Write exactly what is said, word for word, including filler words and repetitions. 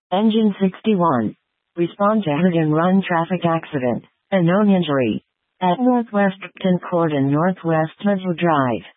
Engine sixty-one. Respond to hit and run traffic accident. A known injury. At Northwest Upton Court and Northwest Medlow Drive.